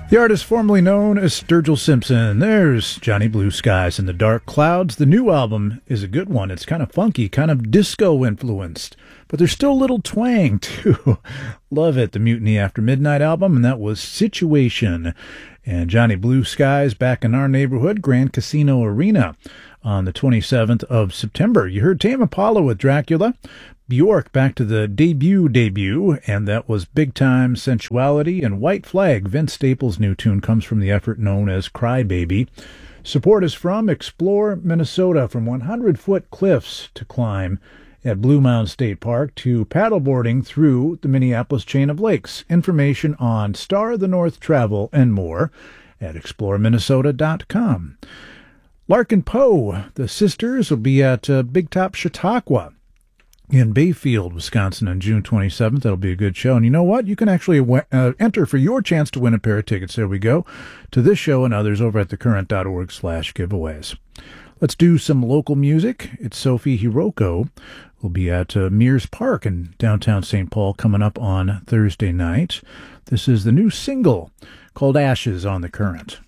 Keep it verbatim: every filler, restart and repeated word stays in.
The artist formerly known as Sturgill Simpson. There's Johnny Blue Skies in the Dark Clouds. The new album is a good one. It's kind of funky, kind of disco influenced, but there's still a little twang too. Love it. The Mutiny After Midnight album, and that was Situation. And Johnny Blue Skies back in our neighborhood, Grand Casino Arena, on the twenty-seventh of September. You heard Tame Impala with Dracula. Bjork back to the debut debut, and that was Big Time Sensuality. And White Flag, Vince Staples' new tune, comes from the effort known as Cry Baby. Support is from Explore Minnesota, from one hundred foot cliffs to climb at Blue Mound State Park to paddleboarding through the Minneapolis chain of lakes. Information on Star of the North Travel and more at explore minnesota dot com. Larkin Poe, the sisters, will be at uh, Big Top Chautauqua in Bayfield, Wisconsin on June twenty-seventh. That'll be a good show. And you know what? You can actually w- uh, enter for your chance to win a pair of tickets. There we go. To this show and others over at thecurrent.org slash giveaways. Let's do some local music. It's Sophie Hiroko. We'll be at uh, Mears Park in downtown Saint Paul coming up on Thursday night. This is the new single called Ashes on the Current.